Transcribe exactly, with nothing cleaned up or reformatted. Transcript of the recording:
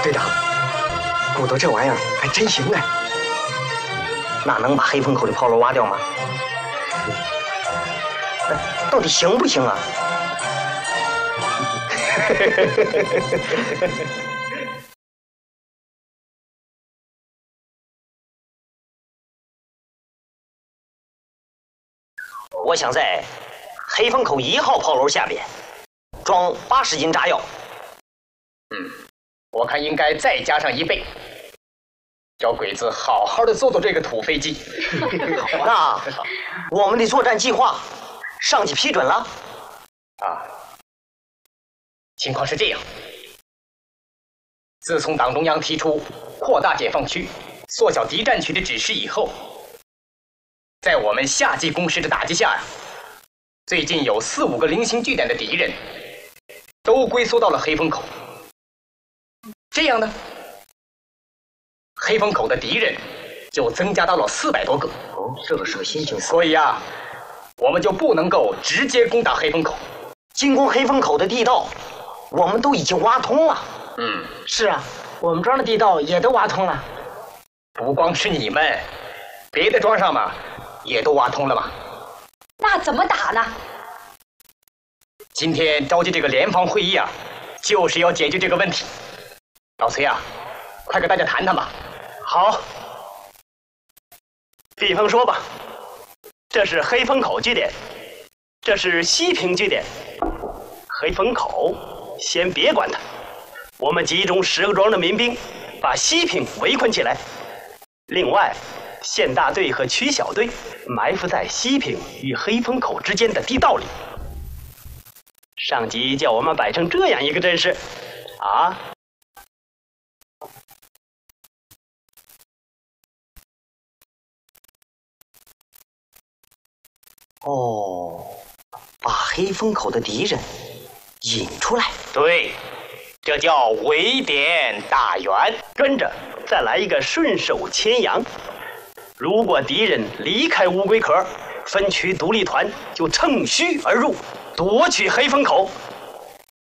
队长，鼓捣这玩意儿还真行哎。 那能把黑风口的炮楼挖掉吗？那到底行不行啊？我想在黑风口一号炮楼下边装八十斤炸药。 嗯，我看应该再加上一倍，叫鬼子好好的做做这个土飞机。 那我们的作战计划，上级批准了？ 啊，情况是这样。自从党中央提出扩大解放区、缩小敌占区的指示以后，在我们夏季攻势的打击下呀，最近有四五个零星据点的敌人都龟缩到了黑风口。这样呢，黑风口的敌人就增加到了四百多个。 哦，这个是个新情况。 所以啊，我们就不能够直接攻打黑风口。 进攻黑风口的地道，我们都已经挖通了。 嗯， 是啊，我们庄的地道也都挖通了。 不光是你们，别的庄上嘛，也都挖通了嘛。 那怎么打呢？ 今天召集这个联防会议啊，就是要解决这个问题。老崔啊，快跟大家谈谈吧。 好，比方说吧，这是黑风口据点，这是西平据点。黑风口先别管它，我们集中十个庄的民兵，把西平围困起来。另外，县大队和区小队埋伏在西平与黑风口之间的地道里。上级叫我们摆成这样一个阵势，啊。 哦，把黑风口的敌人引出来。 对，这叫围点大员。 跟着再来一个顺手牵羊。如果敌人离开乌龟壳，分区独立团就趁虚而入，夺取黑风口。